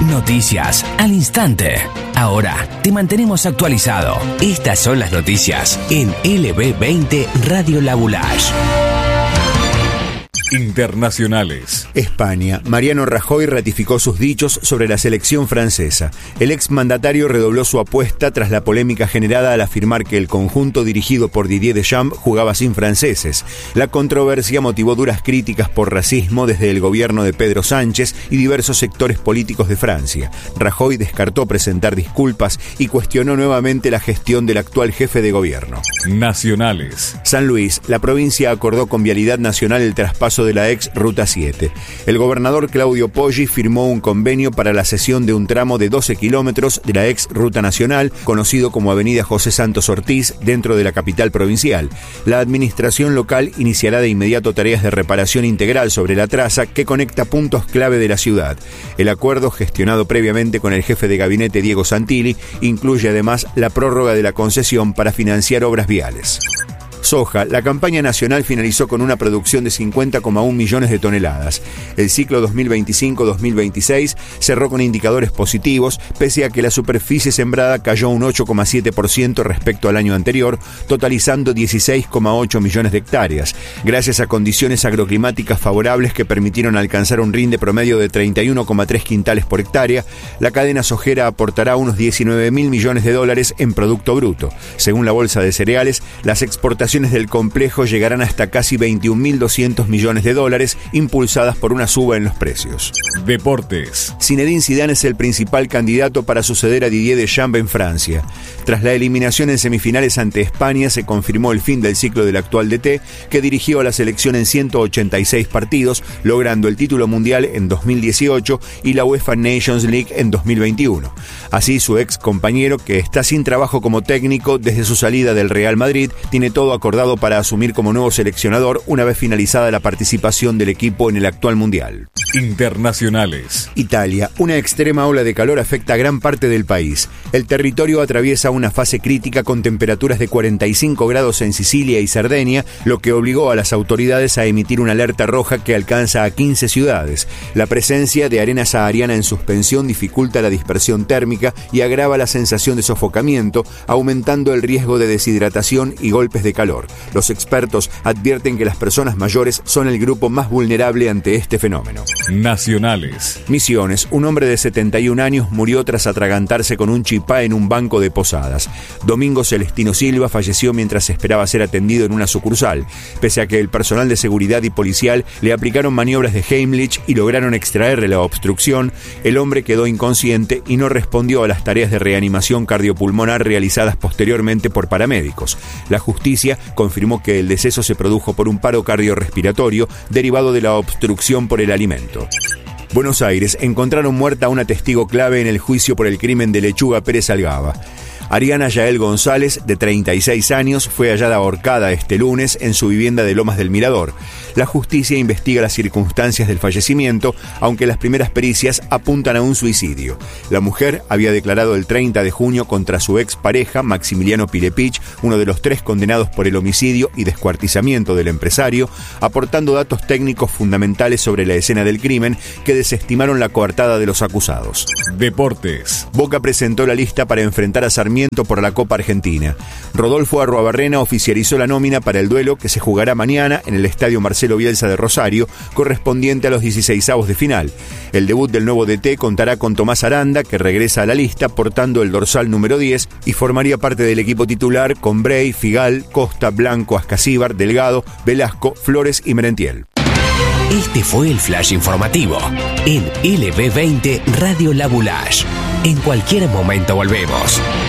Noticias al instante. Ahora te mantenemos actualizado. Estas son las noticias en LB20 Radio La Boulage. Internacionales. España. Mariano Rajoy ratificó sus dichos sobre la selección francesa. El exmandatario redobló su apuesta tras la polémica generada al afirmar que el conjunto dirigido por Didier Deschamps jugaba sin franceses. La controversia motivó duras críticas por racismo desde el gobierno de Pedro Sánchez y diversos sectores políticos de Francia. Rajoy descartó presentar disculpas y cuestionó nuevamente la gestión del actual jefe de gobierno. Nacionales. San Luis. La provincia acordó con Vialidad Nacional el traspaso de la ex Ruta 7. El gobernador Claudio Poggi firmó un convenio para la cesión de un tramo de 12 kilómetros de la ex Ruta Nacional, conocido como Avenida José Santos Ortiz, dentro de la capital provincial. La administración local iniciará de inmediato tareas de reparación integral sobre la traza que conecta puntos clave de la ciudad. El acuerdo, gestionado previamente con el jefe de gabinete Diego Santilli, incluye además la prórroga de la concesión para financiar obras viales. Soja. La campaña nacional finalizó con una producción de 50,1 millones de toneladas. El ciclo 2025-2026 cerró con indicadores positivos, pese a que la superficie sembrada cayó un 8,7% respecto al año anterior, totalizando 16,8 millones de hectáreas, gracias a condiciones agroclimáticas favorables que permitieron alcanzar un rinde promedio de 31,3 quintales por hectárea. La cadena sojera aportará unos 19.000 millones de dólares en Producto Bruto. Según la Bolsa de Cereales, las exportaciones del complejo llegarán hasta casi 21.200 millones de dólares, impulsadas por una suba en los precios. Deportes. Zinedine Zidane es el principal candidato para suceder a Didier Deschamps en Francia. Tras la eliminación en semifinales ante España, se confirmó el fin del ciclo del actual DT, que dirigió a la selección en 186 partidos, logrando el título mundial en 2018 y la UEFA Nations League en 2021. Así, su ex compañero, que está sin trabajo como técnico desde su salida del Real Madrid, tiene todo acordado para asumir como nuevo seleccionador una vez finalizada la participación del equipo en el actual mundial. Internacionales. Italia. Una extrema ola de calor afecta a gran parte del país. El territorio atraviesa una fase crítica con temperaturas de 45 grados en Sicilia y Cerdeña, lo que obligó a las autoridades a emitir una alerta roja que alcanza a 15 ciudades. La presencia de arena sahariana en suspensión dificulta la dispersión térmica y agrava la sensación de sofocamiento, aumentando el riesgo de deshidratación y golpes de calor. Los expertos advierten que las personas mayores son el grupo más vulnerable ante este fenómeno. Nacionales. Misiones. Un hombre de 71 años murió tras atragantarse con un chipá en un banco de Posadas. Domingo Celestino Silva falleció mientras esperaba ser atendido en una sucursal. Pese a que el personal de seguridad y policial le aplicaron maniobras de Heimlich y lograron extraerle la obstrucción, el hombre quedó inconsciente y no respondió a las tareas de reanimación cardiopulmonar realizadas posteriormente por paramédicos. La justicia confirmó que el deceso se produjo por un paro cardiorrespiratorio derivado de la obstrucción por el alimento. Buenos Aires. Encontraron muerta a una testigo clave en el juicio por el crimen de Lechuga Pérez Algaba. Ariana Yael González, de 36 años, fue hallada ahorcada este lunes en su vivienda de Lomas del Mirador. La justicia investiga las circunstancias del fallecimiento, aunque las primeras pericias apuntan a un suicidio. La mujer había declarado el 30 de junio contra su expareja, Maximiliano Pilepich, uno de los 3 condenados por el homicidio y descuartizamiento del empresario, aportando datos técnicos fundamentales sobre la escena del crimen que desestimaron la coartada de los acusados. Deportes. Boca presentó la lista para enfrentar a Sarmiento por la Copa Argentina. Rodolfo Arruabarrena oficializó la nómina para el duelo que se jugará mañana en el Estadio Marcelo Bielsa de Rosario, correspondiente a los 16avos de final. El debut del nuevo DT contará con Tomás Aranda, que regresa a la lista portando el dorsal número 10 y formaría parte del equipo titular con Bray, Figal, Costa, Blanco, Ascasíbar, Delgado, Velasco, Flores y Merentiel. Este fue el flash informativo en LB20 Radio La Boulage. En cualquier momento volvemos.